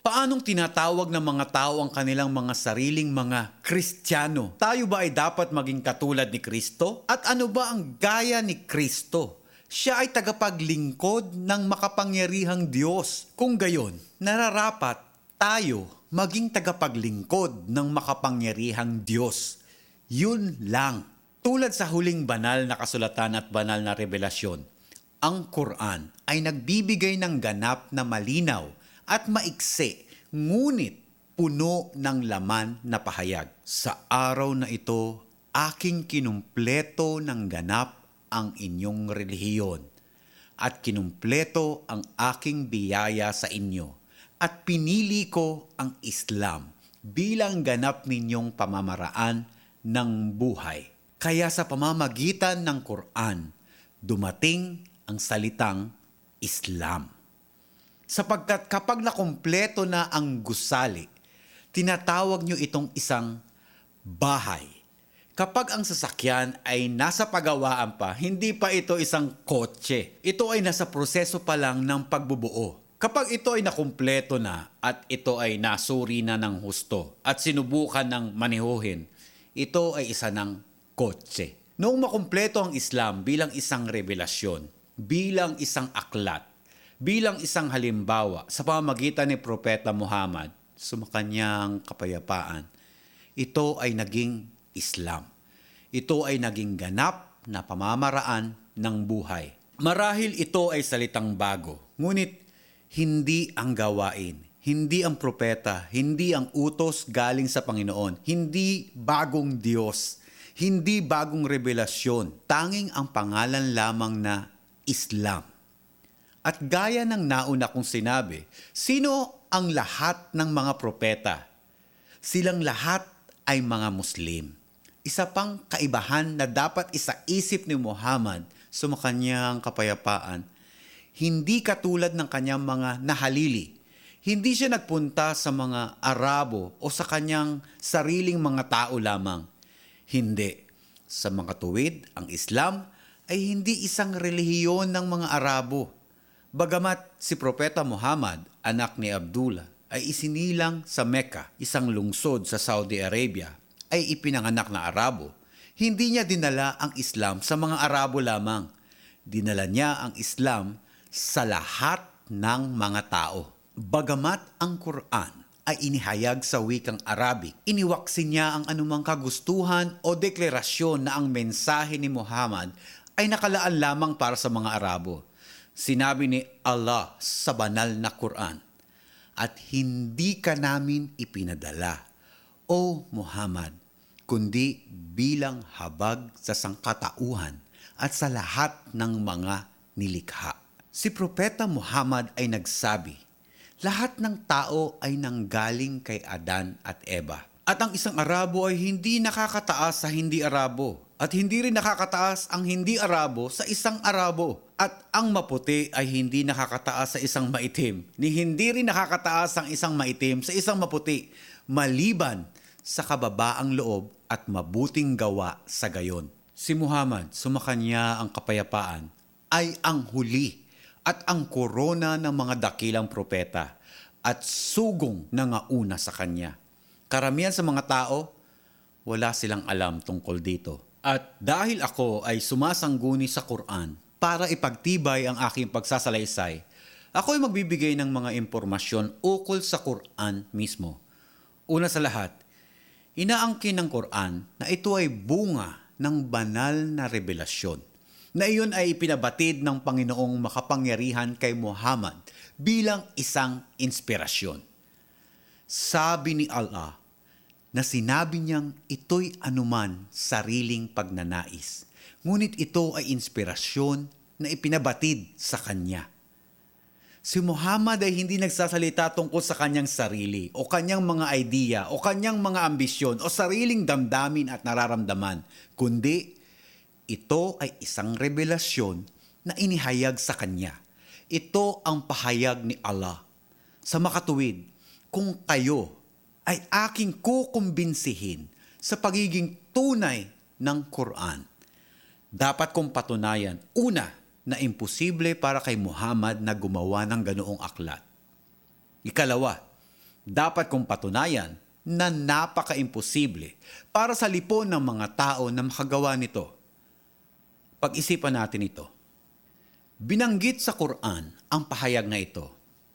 Paanong tinatawag ng mga tao ang kanilang mga sariling mga Kristiyano? Tayo ba ay dapat maging katulad ni Kristo? At ano ba ang gaya ni Kristo? Siya ay tagapaglingkod ng makapangyarihang Diyos. Kung gayon, nararapat tayo maging tagapaglingkod ng makapangyarihang Diyos. Yun lang. Tulad sa huling banal na kasulatan at banal na revelasyon, ang Quran ay nagbibigay ng ganap na malinaw at maikse, ngunit puno ng laman na pahayag. Sa araw na ito, aking kinumpleto ng ganap ang inyong relihiyon at kinumpleto ang aking biyaya sa inyo at pinili ko ang Islam bilang ganap ninyong pamamaraan ng buhay. Kaya sa pamamagitan ng Quran, dumating ang salitang Islam. Sapagkat kapag nakumpleto na ang gusali, tinatawag nyo itong isang bahay. Kapag ang sasakyan ay nasa pagawaan pa, hindi pa ito isang kotse. Ito ay nasa proseso pa lang ng pagbubuo. Kapag ito ay nakumpleto na at ito ay nasuri na ng husto at sinubukan ng manihuhin, ito ay isa ng kotse. Noong makumpleto ang Islam bilang isang revelasyon, bilang isang aklat, bilang isang halimbawa sa pamamagitan ni Propeta Muhammad, sumakanyang kapayapaan, ito ay naging Islam. Ito ay naging ganap na pamamaraan ng buhay. Marahil ito ay salitang bago, ngunit hindi ang gawain, hindi ang propeta, hindi ang utos galing sa Panginoon, hindi bagong Diyos, hindi bagong revelasyon, tanging ang pangalan lamang na Islam. At gaya ng nauna kong sinabi, sino ang lahat ng mga propeta? Silang lahat ay mga Muslim. Isa pang kaibahan na dapat isaisip ni Muhammad sumakanyang kapayapaan, hindi katulad ng kanyang mga nahalili. Hindi siya nagpunta sa mga Arabo o sa kanyang sariling mga tao lamang. Hindi. Sa mga tuwid, ang Islam ay hindi isang relihiyon ng mga Arabo. Bagamat si Propeta Muhammad, anak ni Abdullah, ay isinilang sa Mecca, isang lungsod sa Saudi Arabia, ay ipinanganak na Arabo, hindi niya dinala ang Islam sa mga Arabo lamang. Dinala niya ang Islam sa lahat ng mga tao. Bagamat ang Quran ay inihayag sa wikang Arabic, iniwaksin niya ang anumang kagustuhan o deklarasyon na ang mensahe ni Muhammad ay nakalaan lamang para sa mga Arabo. Sinabi ni Allah sa banal na Quran, "At hindi ka namin ipinadala, O Muhammad, kundi bilang habag sa sangkatauhan at sa lahat ng mga nilikha." Si Propeta Muhammad ay nagsabi, lahat ng tao ay nanggaling kay Adan at Eva. At ang isang Arabo ay hindi nakakataas sa hindi Arabo. At hindi rin nakakataas ang hindi Arabo sa isang Arabo. At ang maputi ay hindi nakakataas sa isang maitim. Ni hindi rin nakakataas ang isang maitim sa isang maputi. Maliban sa kababaang loob at mabuting gawa sa gayon. Si Muhammad, sumakanya ang kapayapaan, ay ang huli at ang korona ng mga dakilang propeta at sugong na ngauna sa kanya. Karamihan sa mga tao, wala silang alam tungkol dito. At dahil ako ay sumasangguni sa Quran para ipagtibay ang aking pagsasalaysay, ako ay magbibigay ng mga impormasyon ukol sa Quran mismo. Una sa lahat, inaangkin ng Quran na ito ay bunga ng banal na revelasyon, na iyon ay ipinabatid ng Panginoong makapangyarihan kay Muhammad bilang isang inspirasyon. Sabi ni Allah na sinabi niyang ito'y anuman sariling pagnanais, ngunit ito ay inspirasyon na ipinabatid sa kanya. Si Muhammad ay hindi nagsasalita tungkol sa kanyang sarili o kanyang mga idea o kanyang mga ambisyon o sariling damdamin at nararamdaman, kundi ito ay isang revelasyon na inihayag sa kanya. Ito ang pahayag ni Allah. Sa makatuwid, kung kayo ay aking kukumbinsihin sa pagiging tunay ng Quran, dapat kong patunayan, una, na imposible para kay Muhammad na gumawa ng ganoong aklat. Ikalawa, Dapat kong patunayan na napaka-imposible para sa lipon ng mga tao na makagawa nito. Pag-isipan natin ito. Binanggit sa Quran ang pahayag na ito.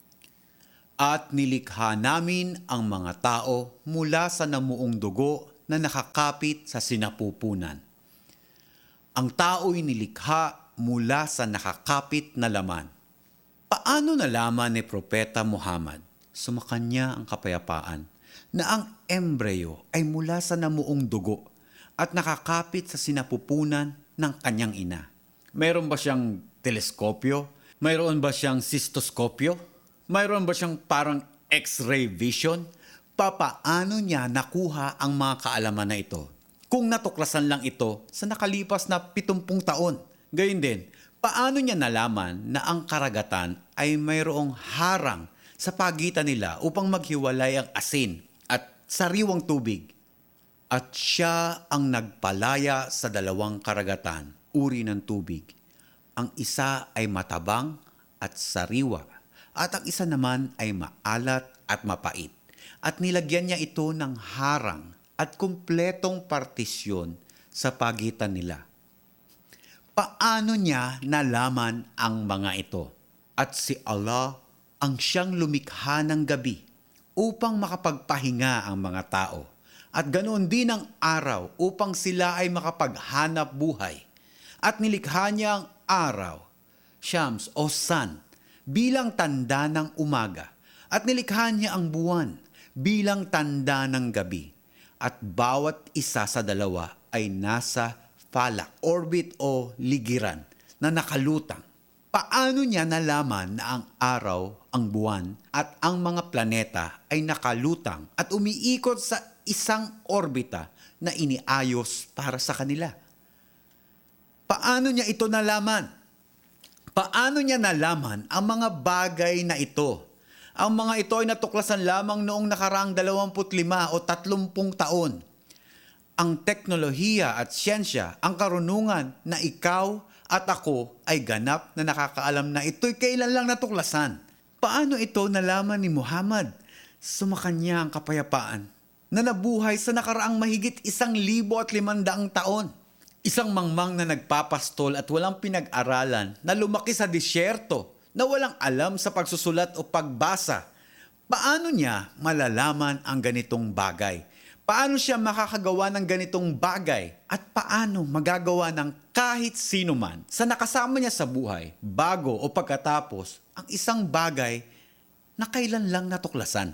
At nilikha namin ang mga tao mula sa namuong dugo na nakakapit sa sinapupunan. Ang tao'y nilikha mula sa nakakapit na laman. Paano nalaman ni Propeta Muhammad, sumakanya ang kapayapaan, na ang embryo ay mula sa namuong dugo at nakakapit sa sinapupunan ng kanyang ina? Mayroon ba siyang teleskopyo? Mayroon ba siyang sistoskopyo? Mayroon ba siyang parang X-ray vision? Papaano niya nakuha ang mga kaalaman na ito? Kung natuklasan lang ito sa nakalipas na pitumpung taon. Gayun din, paano niya nalaman na ang karagatan ay mayroong harang sa pagitan nila upang maghiwalay ang asin at sariwang tubig? At siya ang nagpalaya sa dalawang karagatan, uri ng tubig. Ang isa ay matabang at sariwa, at ang isa naman ay maalat at mapait. At nilagyan niya ito ng harang at kumpletong partisyon sa pagitan nila. Paano niya nalaman ang mga ito? At si Allah ang siyang lumikha ng gabi upang makapagpahinga ang mga tao. At ganoon din ang araw upang sila ay makapaghanap buhay. At nilikha niya ang araw, Shams o Sun, bilang tanda ng umaga. At nilikha niya ang buwan bilang tanda ng gabi. At bawat isa sa dalawa ay nasa falak, orbit o ligiran na nakalutang. Paano niya nalaman na ang araw, ang buwan at ang mga planeta ay nakalutang at umiikot sa isang orbita na iniayos para sa kanila? Paano niya ito nalaman? Paano niya nalaman ang mga bagay na ito? Ang mga ito ay natuklasan lamang noong nakaraang dalawampu't lima o tatlumpung taon. Ang teknolohiya at siyensya, ang karunungan na ikaw at ako ay ganap na nakakaalam na ito'y kailan lang natuklasan. Paano ito nalaman ni Muhammad? Sumakanya ang kapayapaan na nabuhay sa nakaraang mahigit isang libo at limandaang taon. Isang mangmang na nagpapastol at walang pinag-aralan na lumaki sa disyerto na walang alam sa pagsusulat o pagbasa. Paano niya malalaman ang ganitong bagay? Paano siya makakagawa ng ganitong bagay? At paano magagawa ng kahit sino man sa nakasama niya sa buhay, bago o pagkatapos, ang isang bagay na kailan lang natuklasan?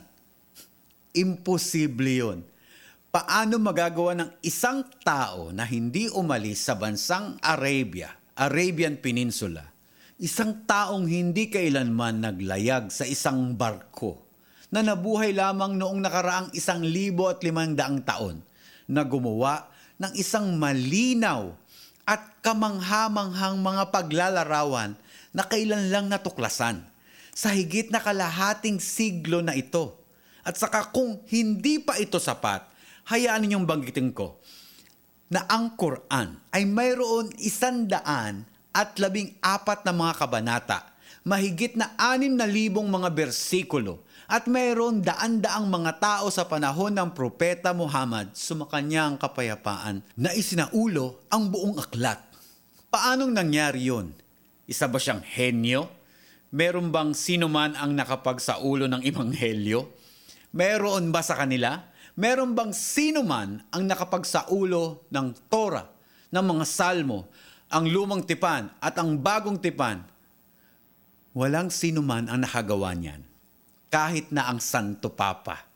Imposible yun. Paano magagawa ng isang tao na hindi umalis sa bansang Arabia, Arabian Peninsula, isang taong hindi kailanman naglayag sa isang barko na nabuhay lamang noong nakaraang isang libo at limangdaang taon na gumawa ng isang malinaw at kamanghamanghang mga paglalarawan na kailan lang natuklasan sa higit na kalahating siglo na ito. At saka kung hindi pa ito sapat, hayaan ninyong banggitin ko na ang Quran ay mayroon isandaan at labing apat na mga kabanata, mahigit na anim na libong mga bersikulo, at mayroon daan-daang mga tao sa panahon ng Propeta Muhammad, sumakanya ang kapayapaan, na isinaulo ang buong aklat. Paanong nangyari yun? Isa ba siyang henyo? Meron bang sino man ang nakapagsaulo ng ebanghelyo? Meron ba sa kanila? Meron bang sino man ang nakapagsaulo ng Torah, ng mga salmo, ang lumang tipan at ang bagong tipan? Walang sino man ang nakagawa niyan, kahit na ang Santo Papa.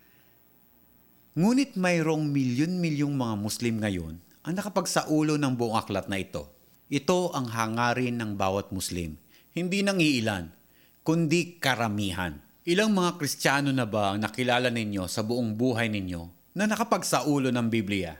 Ngunit mayroong milyon-milyong mga Muslim ngayon ang nakapagsaulo ng buong aklat na ito. Ito ang hangarin ng bawat Muslim, hindi nang iilan, kundi karamihan. Ilang mga Kristiyano na ba ang nakilala ninyo sa buong buhay ninyo na nakapagsaulo ng Biblia?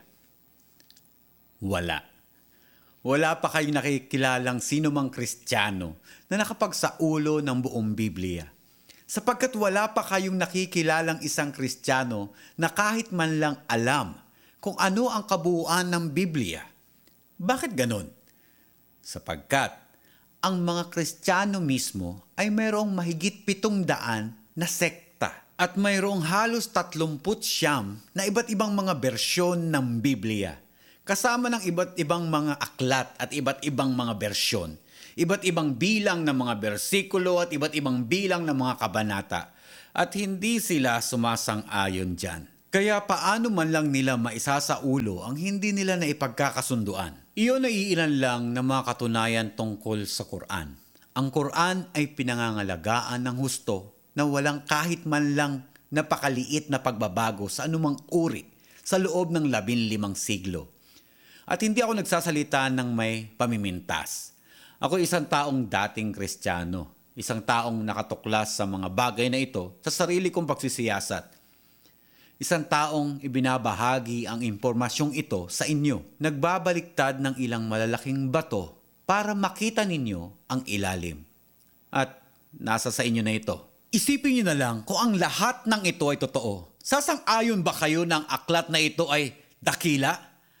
Wala. Wala pa kayong nakikilalang sino mang Kristiyano na nakapagsaulo ng buong Biblia. Sapagkat wala pa kayong nakikilalang isang Kristiyano na kahit man lang alam kung ano ang kabuuan ng Biblia. Bakit ganon? Sapagkat ang mga Kristiyano mismo ay mayroong mahigit pitong daan na sekta at mayroong halos tatlumput siyam na iba't ibang mga bersyon ng Biblia. Kasama ng iba't ibang mga aklat at iba't ibang mga bersyon. Iba't ibang bilang ng mga bersikulo at iba't ibang bilang ng mga kabanata. At hindi sila sumasang-ayon dyan. Kaya paano man lang nila maisasaulo ang hindi nila na ipagkakasunduan? Iyon ay ilan lang ng mga katunayan tungkol sa Quran. Ang Quran ay pinangangalagaan ng husto na walang kahit man lang napakaliit na pagbabago sa anumang uri sa loob ng labinlimang siglo. At hindi ako nagsasalita ng may pamimintas. Ako isang taong dating Kristiyano, isang taong nakatuklas sa mga bagay na ito sa sarili kong pagsisiyasat. Isang taong ibinabahagi ang impormasyong ito sa inyo. Nagbabaliktad ng ilang malalaking bato para makita ninyo ang ilalim. At nasa sa inyo na ito. Isipin niyo na lang kung ang lahat ng ito ay totoo. Sasang-ayon ba kayo ng aklat na ito ay dakila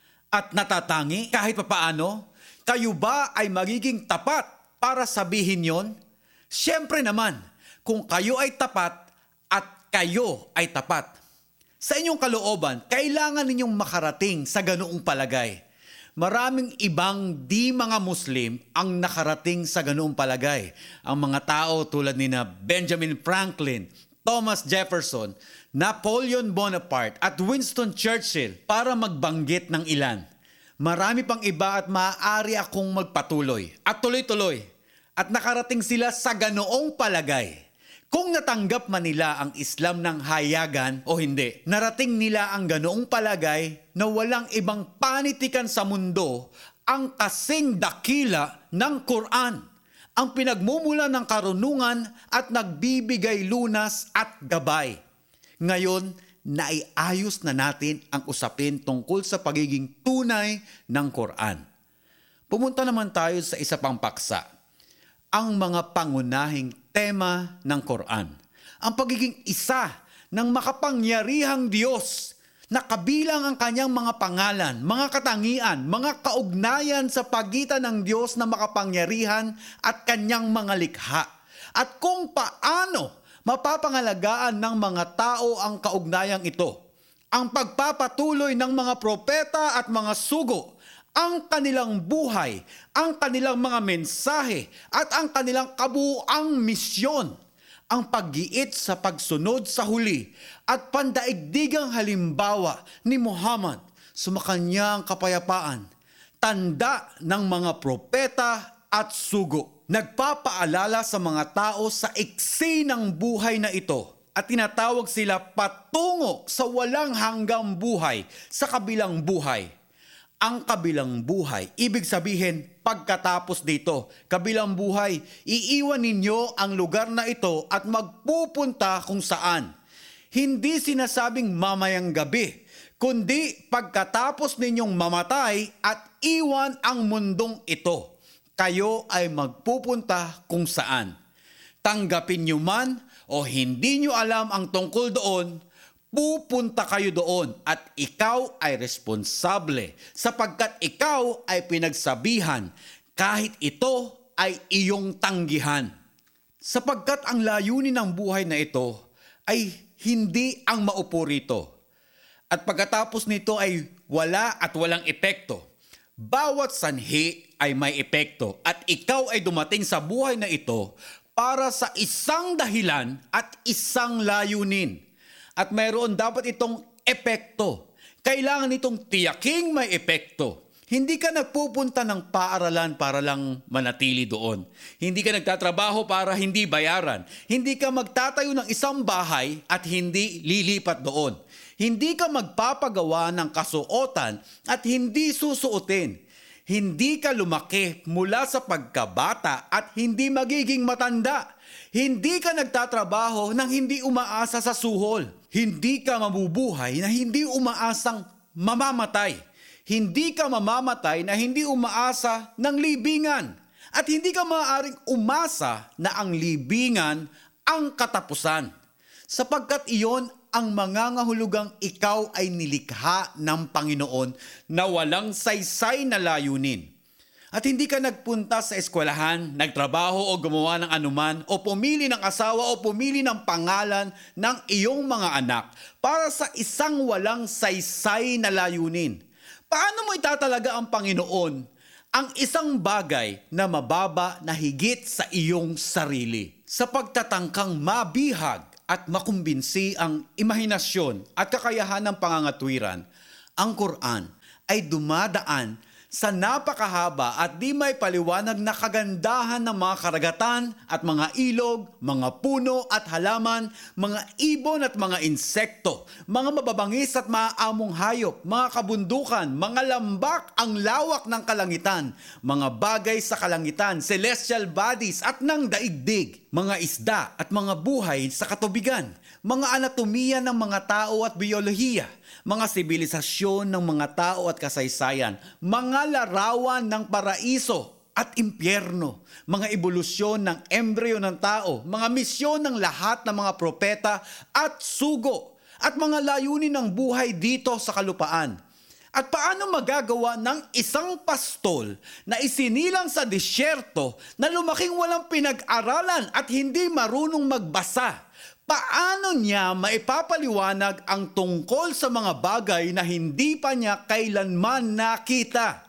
at natatangi kahit papaano? Kayo ba ay magiging tapat para sabihin yon? Siyempre naman, kung kayo ay tapat at kayo ay tapat. Sa inyong kalooban, kailangan ninyong makarating sa ganoong palagay. Maraming ibang di mga Muslim ang nakarating sa ganoong palagay. Ang mga tao tulad ni na Benjamin Franklin, Thomas Jefferson, Napoleon Bonaparte at Winston Churchill para magbanggit ng ilan. Marami pang iba at maaari akong magpatuloy at tuloy-tuloy at nakarating sila sa ganoong palagay. Kung natanggap man nila ang Islam ng hayagan o hindi, narating nila ang ganoong palagay na walang ibang panitikan sa mundo ang kasing dakila ng Quran, ang pinagmumula ng karunungan at nagbibigay lunas at gabay. Ngayon, naiayos na natin ang usapin tungkol sa pagiging tunay ng Quran. Pumunta naman tayo sa isa pang paksa, ang mga pangunahing tema ng Quran. Ang pagiging isa ng makapangyarihang Diyos na kabilang ang kanyang mga pangalan, mga katangian, mga kaugnayan sa pagitan ng Diyos na makapangyarihan at kanyang mga likha. At kung paano mapapangalagaan ng mga tao ang kaugnayang ito. Ang pagpapatuloy ng mga propeta at mga sugo, ang kanilang buhay, ang kanilang mga mensahe, at ang kanilang kabuuang misyon, ang paggiit sa pagsunod sa huli, at pandaigdigang halimbawa ni Muhammad, sumakanya ang kapayapaan, tanda ng mga propeta at sugo. Nagpapaalala sa mga tao sa iksi ng buhay na ito, at tinatawag sila patungo sa walang hanggang buhay sa kabilang buhay. Ang kabilang buhay, ibig sabihin pagkatapos dito, kabilang buhay, iiwan ninyo ang lugar na ito at magpupunta kung saan. Hindi sinasabing mamayang gabi, kundi pagkatapos ninyong mamatay at iwan ang mundong ito, kayo ay magpupunta kung saan. Tanggapin nyo man o hindi nyo alam ang tungkol doon, pupunta kayo doon at ikaw ay responsable sapagkat ikaw ay pinagsabihan kahit ito ay iyong tanggihan. Sapagkat ang layunin ng buhay na ito ay hindi ang maupo rito. At pagkatapos nito ay wala at walang epekto. Bawat sanhi ay may epekto at ikaw ay dumating sa buhay na ito para sa isang dahilan at isang layunin. At mayroon dapat itong epekto. Kailangan itong tiyaking may epekto. Hindi ka nagpupunta ng paaralan para lang manatili doon. Hindi ka nagtatrabaho para hindi bayaran. Hindi ka magtatayo ng isang bahay at hindi lilipat doon. Hindi ka magpapagawa ng kasuotan at hindi susuotin. Hindi ka lumaki mula sa pagkabata at hindi magiging matanda. Hindi ka nagtatrabaho nang hindi umaasa sa suhol. Hindi ka mabubuhay na hindi umaasang mamamatay. Hindi ka mamamatay na hindi umaasa ng libingan. At hindi ka maaaring umasa na ang libingan ang katapusan. Sapagkat iyon ang mangangahulugang ikaw ay nilikha ng Panginoon na walang saysay na layunin. At hindi ka nagpunta sa eskwelahan, nagtrabaho o gumawa ng anuman o pumili ng asawa o pumili ng pangalan ng iyong mga anak para sa isang walang saysay na layunin. Paano mo itatalaga ang Panginoon ang isang bagay na mababa na higit sa iyong sarili? Sa pagtatangkang mabihag at makumbinsi ang imahinasyon at kakayahan ng pangangatwiran, ang Quran ay dumadaan sa napakahaba at di may paliwanag na kagandahan ng mga karagatan at mga ilog, mga puno at halaman, mga ibon at mga insekto, mga mababangis at maaamong hayop, mga kabundukan, mga lambak, ang lawak ng kalangitan, mga bagay sa kalangitan, celestial bodies at ng daigdig, mga isda at mga buhay sa katubigan, mga anatomiya ng mga tao at biyolohiya, mga sibilisasyon ng mga tao at kasaysayan, mga larawan ng paraiso at impyerno, mga ebolusyon ng embryo ng tao, mga misyon ng lahat ng mga propeta at sugo, at mga layunin ng buhay dito sa kalupaan. At paano magagawa ng isang pastol na isinilang sa disyerto na lumaking walang pinag-aralan at hindi marunong magbasa? Paano niya maipapaliwanag ang tungkol sa mga bagay na hindi pa niya kailanman nakita?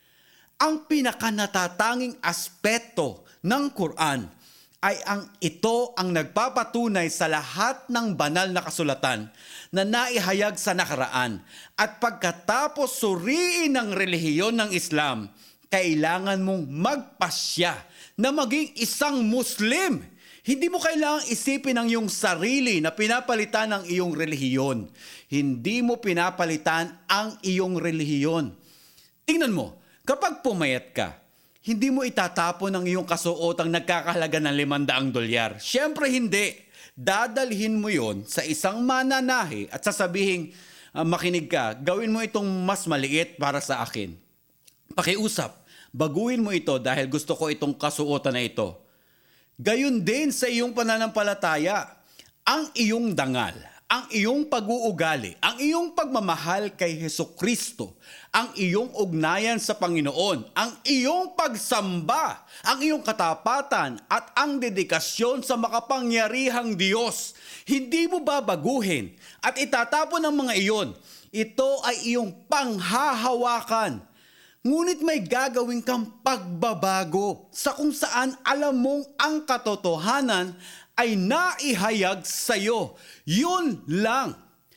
Ang pinakanatatanging aspeto ng Quran ay ang ito ang nagpapatunay sa lahat ng banal na kasulatan na naihayag sa nakaraan. At pagkatapos suriin ng relihiyon ng Islam, kailangan mong magpasya na maging isang Muslim. Hindi mo kailangang isipin ang iyong sarili na pinapalitan ng iyong relihiyon. Hindi mo pinapalitan ang iyong relihiyon. Tingnan mo, kapag pumayat ka, hindi mo itatapon ang iyong kasuotang nagkakahalaga ng limandaang dolyar. Siyempre hindi. Dadalhin mo yon sa isang mananahi at sasabihin, uh, makinig ka, gawin mo itong mas maliit para sa akin. Pakiusap, baguhin mo ito dahil gusto ko itong kasuotan na ito. Gayon din sa iyong pananampalataya, ang iyong dangal, ang iyong pag-uugali, ang iyong pagmamahal kay Hesukristo, ang iyong ugnayan sa Panginoon, ang iyong pagsamba, ang iyong katapatan at ang dedikasyon sa makapangyarihang Diyos. Hindi mo babaguhin at itatapon ang mga iyon. Ito ay iyong panghahawakan. Ngunit may gagawin kang pagbabago sa kung saan alam mong ang katotohanan ay naihayag sa iyo. Yun lang.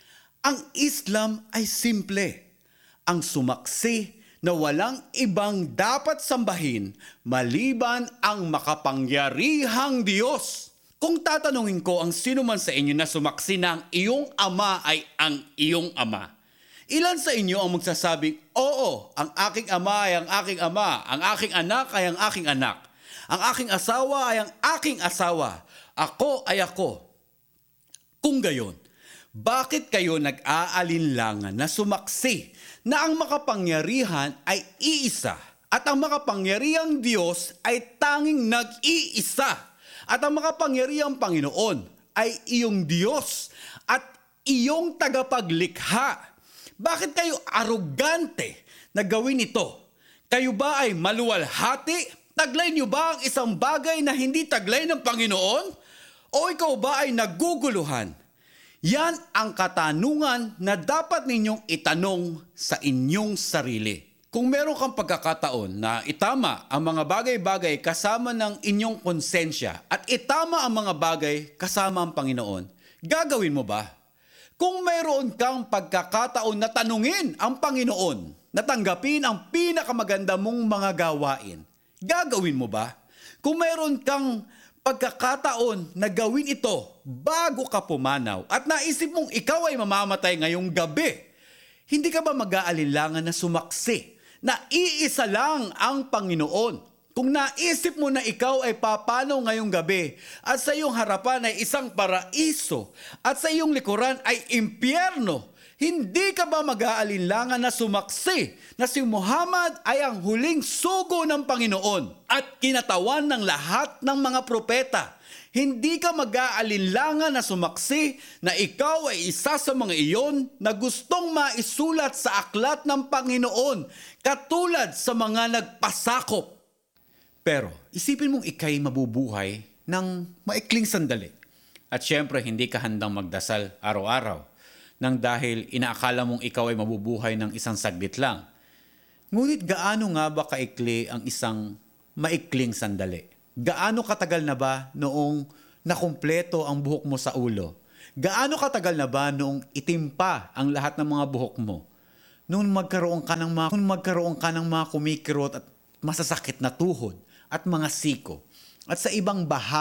Ang Islam ay simple. Ang sumaksi na walang ibang dapat sambahin maliban ang makapangyarihang Diyos. Kung tatanungin ko ang sino man sa inyo na sumaksi na ang iyong ama ay ang iyong ama, ilan sa inyo ang magsasabing, oo, ang aking ama ay ang aking ama, ang aking anak ay ang aking anak, ang aking asawa ay ang aking asawa, ako ay ako. Kung gayon, bakit kayo nag-aalinlangan na sumaksi na ang makapangyarihan ay iisa at ang makapangyarihang Diyos ay tanging nag-iisa at ang makapangyarihang Panginoon ay iyong Diyos at iyong tagapaglikha? Bakit kayo arugante na gawin ito? Kayo ba ay maluwalhati? Taglay niyo ba ang isang bagay na hindi taglay ng Panginoon? O ikaw ba ay naguguluhan? Yan ang katanungan na dapat ninyong itanong sa inyong sarili. Kung meron kang pagkakataon na itama ang mga bagay-bagay kasama ng inyong konsensya at itama ang mga bagay kasama ang Panginoon, gagawin mo ba? Kung mayroon kang pagkakataon na tanungin ang Panginoon, na tanggapin ang pinakamaganda mong mga gawain, gagawin mo ba? Kung mayroon kang pagkakataon na gawin ito bago ka pumanaw at naisip mong ikaw ay mamamatay ngayong gabi, hindi ka ba mag-aalinlangan na sumaksi na iisa lang ang Panginoon? Kung naisip mo na ikaw ay papanaw ngayong gabi at sa iyong harapan ay isang paraiso at sa iyong likuran ay impyerno, Hindi ka ba mag-aalinlangan na sumaksi na si Muhammad ay ang huling sugo ng Panginoon at kinatawan ng lahat ng mga propeta? Hindi ka mag-aalinlangan na sumaksi na ikaw ay isa sa mga iyon na gustong maisulat sa aklat ng Panginoon katulad sa mga nagpasakop. Pero isipin mong ikay mabubuhay ng maikling sandali. At syempre hindi ka handang magdasal araw-araw nang dahil inaakala mong ikaw ay mabubuhay ng isang saglit lang. Ngunit gaano nga ba kaikli ang isang maikling sandali? Gaano katagal na ba noong nakumpleto ang buhok mo sa ulo? Gaano katagal na ba noong itimpa ang lahat ng mga buhok mo? Noong magkaroon ka ng mga, noong magkaroon ka ng mga kumikirot at masasakit na tuhod at mga siko? At sa ibang bahagi